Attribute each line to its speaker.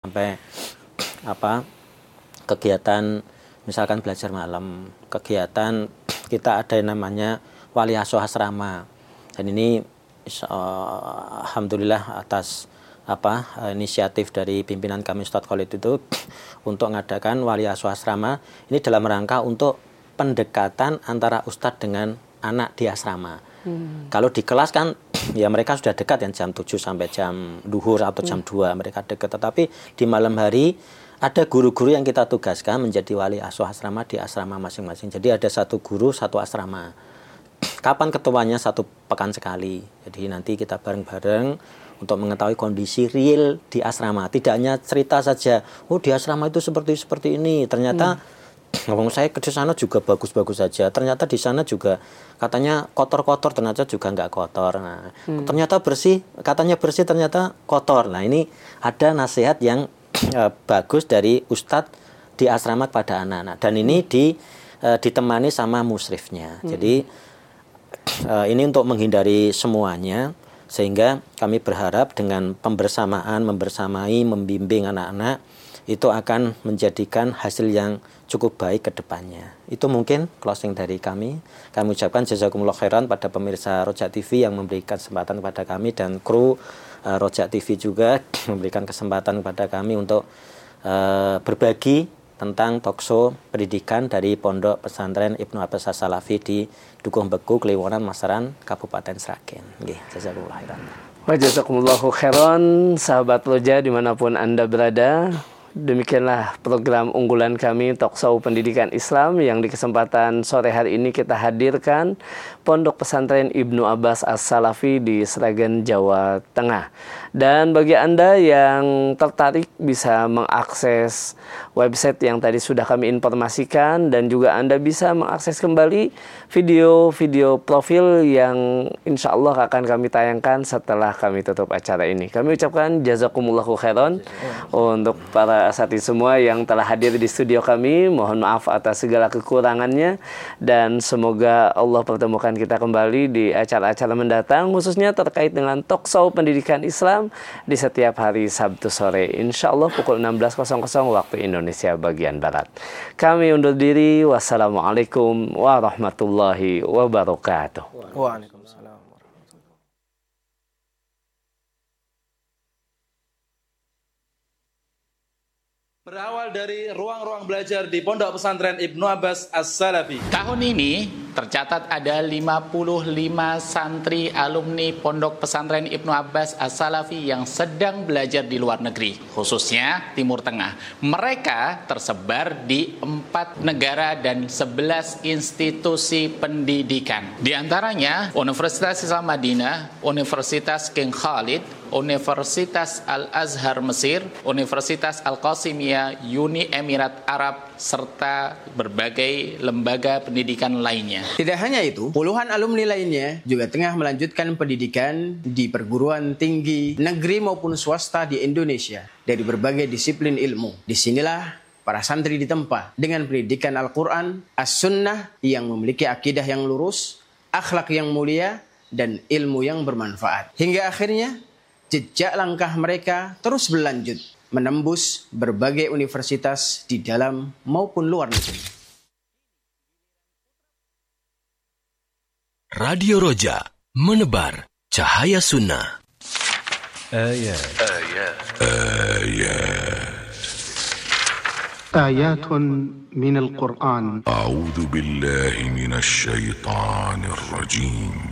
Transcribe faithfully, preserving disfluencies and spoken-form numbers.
Speaker 1: sampai apa kegiatan misalkan belajar malam, kegiatan kita ada yang namanya wali asuh asrama. Dan ini uh, alhamdulillah atas apa inisiatif dari pimpinan kami Ustadz Khalid itu untuk mengadakan wali asuh asrama ini dalam rangka untuk pendekatan antara ustadz dengan anak di asrama. Hmm. Kalau di kelas kan ya mereka sudah dekat yang jam tujuh sampai jam duhur atau jam hmm. dua mereka dekat, tetapi di malam hari ada guru-guru yang kita tugaskan menjadi wali asuh asrama di asrama masing-masing. Jadi ada satu guru, satu asrama. Kapan ketuanya? Satu pekan sekali. Jadi nanti kita bareng-bareng untuk mengetahui kondisi real di asrama. Tidak hanya cerita saja, oh di asrama itu seperti seperti ini. Ternyata hmm. ngomong saya ke sana juga bagus-bagus saja. Ternyata di sana juga katanya kotor-kotor, ternyata juga nggak kotor. Nah, hmm. ternyata bersih, katanya bersih, ternyata kotor. Nah ini ada nasihat yang Uh, bagus dari ustadz di asrama kepada anak-anak, dan ini di, uh, ditemani sama musrifnya. Hmm. Jadi uh, ini untuk menghindari semuanya, sehingga kami berharap dengan pembersamaan, membersamai, membimbing anak-anak itu akan menjadikan hasil yang cukup baik ke depannya. Itu mungkin closing dari kami. Kami ucapkan jazakumullah khairan pada pemirsa Roja T V yang memberikan kesempatan kepada kami, dan kru Uh, Roja T V juga memberikan kesempatan kepada kami untuk uh, berbagi tentang talkshow pendidikan dari Pondok Pesantren Ibnu Abbas As-Salafi di Dukuh Beku, Kliworan, Masaran, Kabupaten Sragen. Nggih, jazakumullah khairan.
Speaker 2: Wa jazakumullahu khairan, sahabat Roja dimanapun Anda berada. Demikianlah program unggulan kami Talkshow Pendidikan Islam yang di kesempatan sore hari ini kita hadirkan Pondok Pesantren Ibnu Abbas As-Salafi di Sragen, Jawa Tengah. Dan bagi Anda yang tertarik bisa mengakses website yang tadi sudah kami informasikan, dan juga Anda bisa mengakses kembali video-video profil yang insya Allah akan kami tayangkan setelah kami tutup acara ini. Kami ucapkan jazakumullahu khairan untuk para asatidz semua yang telah hadir di studio kami. Mohon maaf atas segala kekurangannya, dan semoga Allah pertemukan kita kembali di acara-acara mendatang, khususnya terkait dengan talkshow pendidikan Islam di setiap hari Sabtu sore, insya Allah pukul enam belas waktu Indonesia bagian Barat. Kami undur diri. Wassalamualaikum warahmatullahi wabarakatuh.
Speaker 3: Waalaikumsalam. Berawal dari ruang-ruang belajar di Pondok Pesantren Ibnu Abbas As-Salafi.
Speaker 4: Tahun ini tercatat ada lima puluh lima santri alumni Pondok Pesantren Ibnu Abbas As-Salafi yang sedang belajar di luar negeri, khususnya Timur Tengah. Mereka tersebar di empat negara dan sebelas institusi pendidikan. Di antaranya Universitas Islam Madinah, Universitas King Khalid, Universitas Al-Azhar Mesir, Universitas Al-Qasimiyah, Uni Emirat Arab, serta berbagai lembaga pendidikan lainnya.
Speaker 5: Tidak hanya itu, puluhan alumni lainnya juga tengah melanjutkan pendidikan di perguruan tinggi negeri maupun swasta di Indonesia dari berbagai disiplin ilmu. Disinilah para santri ditempa dengan pendidikan Al-Quran, As-Sunnah yang memiliki akidah yang lurus, akhlak yang mulia, dan ilmu yang bermanfaat. Hingga akhirnya jejak langkah mereka terus berlanjut, menembus berbagai universitas di dalam maupun luar negeri.
Speaker 6: Radio Roja, menebar cahaya sunnah.
Speaker 7: Ayat.
Speaker 6: Ayat. Ayat.
Speaker 7: آيات من القرآن.
Speaker 6: أعوذ بالله من الشيطان الرجيم.